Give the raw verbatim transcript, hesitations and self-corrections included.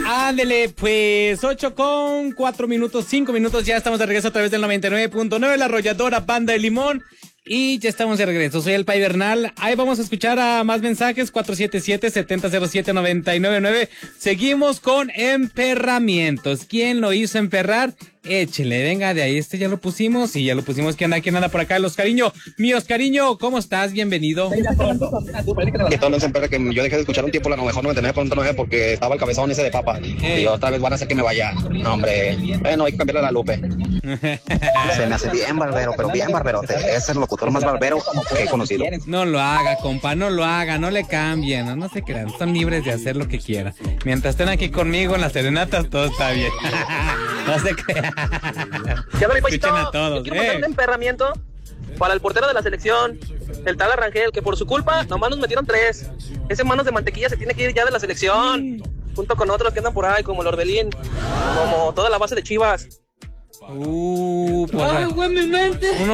Ándele, pues ocho con cuatro minutos, cinco minutos, ya estamos de regreso a través del noventa y nueve punto nueve, la arrolladora Banda de Limón. Y ya estamos de regreso, soy el Pai Bernal. Ahí vamos a escuchar a más mensajes, cuatro siete siete, siete cero cero siete, nueve nueve nueve. Seguimos con emperramientos. ¿Quién lo hizo emperrar? Échele, venga de ahí, este ya lo pusimos y ya lo pusimos. ¿Quién anda? ¿Quién anda por acá? El Oscariño, mi Oscariño, ¿cómo estás? Bienvenido. Que todo no se emperra, que yo dejé de escuchar un tiempo la mejor noventa y nueve punto nueve porque estaba el cabezón ese de papa. Eh. Y otra vez van a hacer que me vaya. No, hombre, bueno, hay que cambiarle a la Lupe. Se me hace bien barbero, pero bien barbero. Es el locutor más barbero que he conocido. No lo haga, compa, no lo haga, no le cambien, no, no se crean, son libres de hacer lo que quieran. Mientras estén aquí conmigo en las serenatas, todo está bien. No se crean. Ya no, mi Pachito, Escuchen a todos. quiero mandar Eh. un emperramiento para el portero de la selección, el tal Arrangel, que por su culpa nomás nos metieron tres. Ese manos de mantequilla se tiene que ir ya de la selección, junto con otros que andan por ahí, como el Orbelín, como toda la base de Chivas. Uh, pues, Ay, güey, mi mente.